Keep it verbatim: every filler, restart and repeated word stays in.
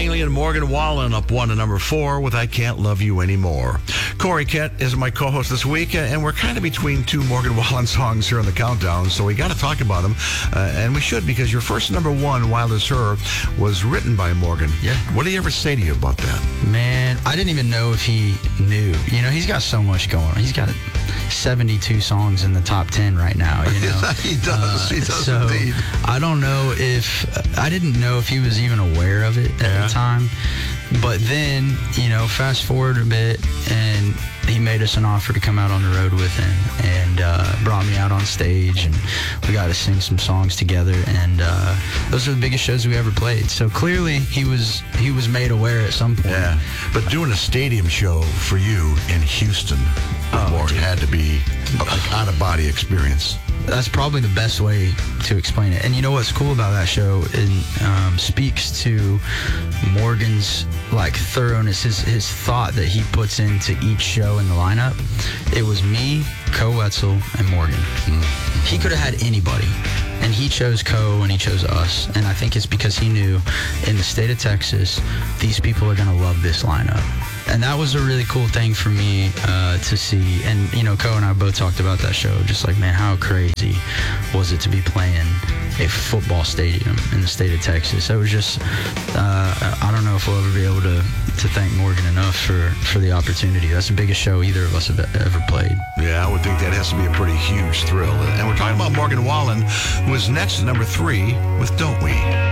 Langley and Morgan Wallen up one to number four with I Can't Love You Anymore. Corey Kent is my co-host this week, and we're kind of between two Morgan Wallen songs here on the countdown, so we got to talk about them, uh, and we should, because your first number one, Wild as Her, was written by Morgan. Yeah. What did he ever say to you about that? Man, I didn't even know if he knew. You know, he's got so much going on. He's got seventy-two songs in the top ten right now, you know. he does, uh, he does so indeed. I don't know if, I didn't know if he was even aware of it at Yeah. the time. But then, you know, fast forward a bit, and he made us an offer to come out on the road with him, and uh, brought me out on stage, and we got to sing some songs together, and uh, those are the biggest shows we ever played. So clearly, he was he was made aware at some point. Yeah, but doing a stadium show for you in Houston, Oh, Morgan, dude. had to be like out-of-body experience. That's probably the best way to explain it. And you know what's cool about that show? It um, speaks to Morgan's like thoroughness, his his thought that he puts into each show in the lineup. It was me, Co Wetzel, and Morgan. Mm-hmm. He could have had anybody, and he chose Co and he chose us. And I think it's because he knew in the state of Texas, these people are going to love this lineup. And that was a really cool thing for me uh, to see. And, you know, Co and I both talked about that show. Just like, man, how crazy was it to be playing a football stadium in the state of Texas? It was just, uh, I don't know if we'll ever be able to, to thank Morgan enough for, for the opportunity. That's the biggest show either of us have ever played. Yeah, I would think that has to be a pretty huge thrill. And we're talking about Morgan Wallen, who is next at number three with Don't We?